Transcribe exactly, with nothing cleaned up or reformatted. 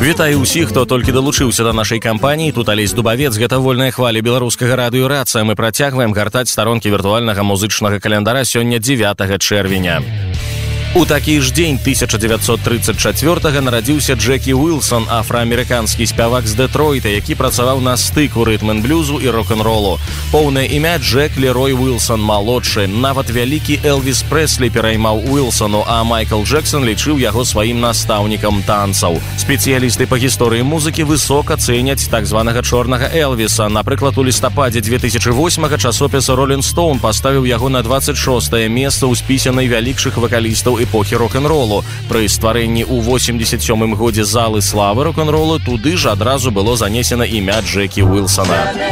Вітаю ўсіх, хто толькі далучыўся да нашай кампаніі. Тут Алесь Дубавец, гэта вольная хваля беларускага радыё «Рацыя». Мы працягваем гартаць старонкі віртуальнага музычнага календара сёння дзевятага чэрвеня. У такі ж дзень тысяча дзевяцьсот трыццаць чацвёртага нарадзіўся Джекі Уилсон, афраамерыканскі спявак з Дэтройта, які працаваў на стыку рытм-н-блюзу і рок-н-ролу. Поўнае імя Джек Лерой Уилсон малодшы. Нават вялікі Элвіс Прэслі пераймаў Уилсону, а Майкл Джексон лічыў яго сваім настаўнікам танцаў. Спецыялісты па гісторыі музыкі высока цэняць так званага чорнага Элвіса. Напрыклад, у лістападзе две тысячы восьмага часопіс Rolling Stone паставіў яго на дваццаць шостае месца ў спісе найвялікшых вакалістаў эпохі рок-н-ролу. Пры стварэнні ў восемьдесят сёмым годзе залы славы рок-н-ролу туды ж адразу было занесена імя Джекі Уилсона.